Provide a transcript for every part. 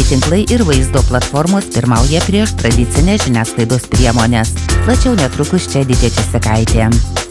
tinklai ir vaizdo platformos pirmauja prieš tradicinės žiniasklaidos priemonės. Plačiau netrukus čia Edita Česakaitė.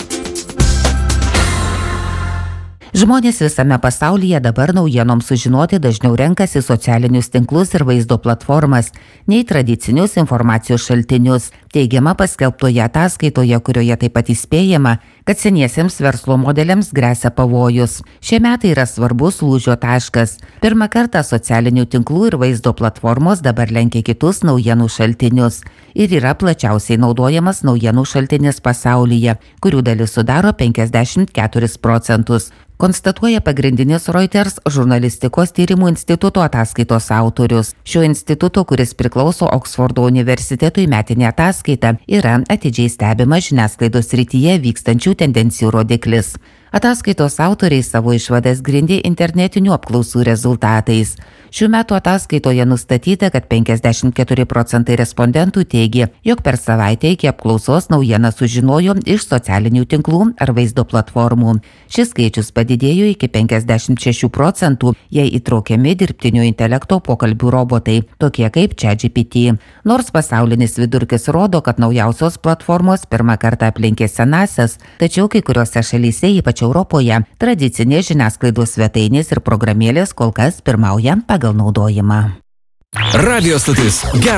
Žmonės visame pasaulyje dabar naujienoms sužinoti dažniau renkasi socialinius tinklus ir vaizdo platformas, nei tradicinius informacijos šaltinius. Teigiama paskelbtoje ataskaitoje, kurioje taip pat įspėjama, kad seniesiems verslo modeliams gresia pavojus. Šie metai yra svarbus lūžio taškas. Pirmą kartą socialinių tinklų ir vaizdo platformos dabar lenkia kitus naujienų šaltinius ir yra plačiausiai naudojamas naujienų šaltinis pasaulyje, kurių dalis sudaro 54%. Konstatuoja pagrindinis Reuters žurnalistikos tyrimų instituto ataskaitos autorius. Šio instituto, kuris priklauso Oksfordo universitetui, metinė ataskaita yra atidžiai stebima žiniasklaidos srityje vykstančių tendencijų rodiklis. Ataskaitos autoriai savo išvadas grindė internetinių apklausų rezultatais. Šių metų ataskaitoje nustatyta, kad 54% respondentų teigė, jog per savaitę iki apklausos naujieną sužinojo iš socialinių tinklų ar vaizdo platformų. Šis skaičius padidėjo iki 56%, jei įtraukiami dirbtinio intelekto pokalbių robotai, tokie kaip ChatGPT. Nors pasaulinis vidurkis rodo, kad naujausios platformos pirmą kartą aplenkė senasias, tačiau kai kuriuose šalyse, ypač Europoje, tradicinės žiniasklaidos svetainės ir programėlės kol kas pirmauja pagal naudojimą. Radio stotis